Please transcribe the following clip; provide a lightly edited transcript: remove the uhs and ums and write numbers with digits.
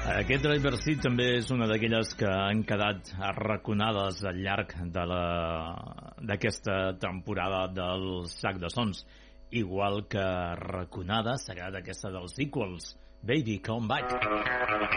Aquest Driver's Seat també és una d'aquelles que han quedat arraconades al llarg d'aquesta temporada del Sac de Sons, igual que arraconada serà d'aquesta dels sequels, Baby Come Back.